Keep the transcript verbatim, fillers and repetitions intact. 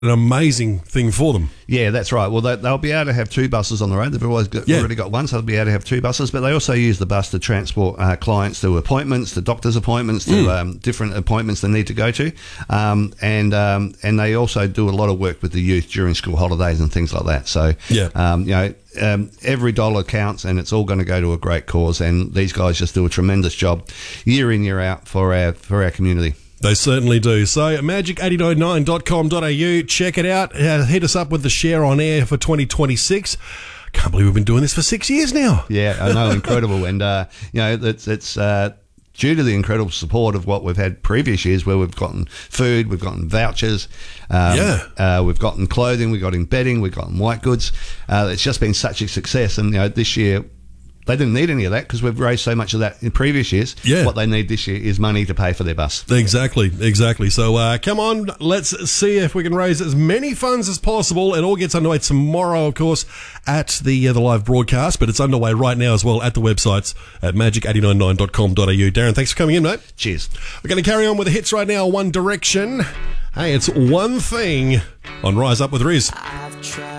an amazing thing for them. Yeah, that's right. Well, they, they'll be able to have two buses on the road. They've always got, Yeah. already got one, so they'll be able to have two buses. But they also use the bus to transport uh, clients to appointments, to doctor's appointments, to Mm. um, different appointments they need to go to. Um, and um, and they also do a lot of work with the youth during school holidays and things like that. So, Yeah. um, you know, um, every dollar counts, and it's all going to go to a great cause. And these guys just do a tremendous job year in, year out for our for our community. They certainly do. So magic eight nine nine dot com dot a u, check it out. Uh, hit us up with the share on air for twenty twenty-six. Can't believe we've been doing this for six years now. Yeah, I know, incredible. And, uh, you know, it's, it's uh, due to the incredible support of what we've had previous years, where we've gotten food, we've gotten vouchers, um, Yeah. uh, we've gotten clothing, we've gotten bedding, we've gotten white goods. Uh, it's just been such a success. And, you know, this year, they didn't need any of that because we've raised so much of that in previous years. Yeah. What they need this year is money to pay for their bus. Exactly, exactly. So uh, come on, let's see if we can raise as many funds as possible. It all gets underway tomorrow, of course, at the uh, the live broadcast, but it's underway right now as well at the websites at magic eight nine nine dot com dot a u. Darren, thanks for coming in, mate. Cheers. We're going to carry on with the hits right now. One Direction. Hey, it's One Thing on Rise Up with Riz. I've tried.